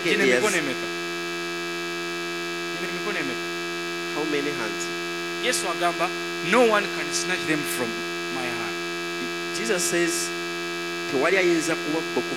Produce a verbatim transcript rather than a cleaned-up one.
many Gine ears? mikono emeka? Gine mikono emeka? How many hands? Yesu agamba, no one can snatch them from my hand. Jesus says, tewali ayinza kuba